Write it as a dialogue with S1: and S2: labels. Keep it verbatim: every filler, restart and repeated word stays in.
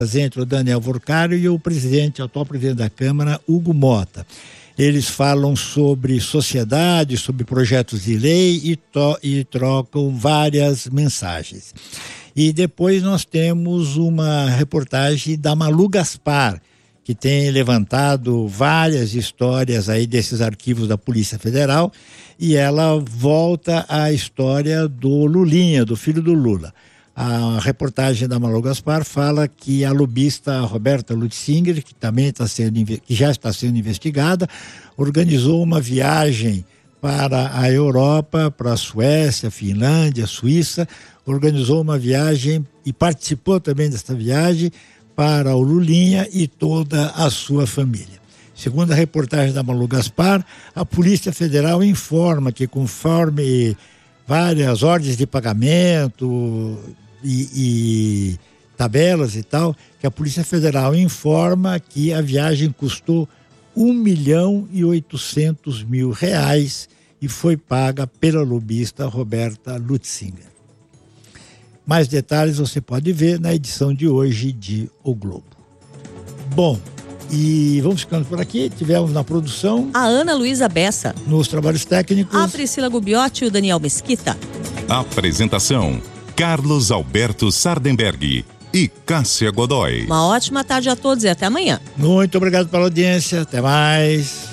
S1: entre o Daniel Vorcário e o presidente, o atual presidente da Câmara, Hugo Mota. Eles falam sobre sociedade, sobre projetos de lei e, to- e trocam várias mensagens. E depois nós temos uma reportagem da Malu Gaspar, que tem levantado várias histórias aí desses arquivos da Polícia Federal, e ela volta à história do Lulinha, do filho do Lula. A reportagem da Malu Gaspar fala que a lobista Roberta Lutzinger, que também está sendo, que já está sendo investigada, organizou uma viagem para a Europa, para a Suécia, Finlândia, Suíça, organizou uma viagem e participou também desta viagem para o Lulinha e toda a sua família. Segundo a reportagem da Malu Gaspar, a Polícia Federal informa que, conforme várias ordens de pagamento e, e tabelas e tal, que a Polícia Federal informa que a viagem custou um milhão e oitocentos mil reais e foi paga pela lobista Roberta Lutzinger. Mais detalhes você pode ver na edição de hoje de O Globo. Bom, e vamos ficando por aqui. Tivemos na produção
S2: a Ana Luísa Bessa,
S1: nos trabalhos técnicos
S2: a Priscila Gubiotti e o Daniel Mesquita.
S3: Apresentação: Carlos Alberto Sardenberg e Cássia Godoy.
S2: Uma ótima tarde a todos e até amanhã.
S1: Muito obrigado pela audiência. Até mais.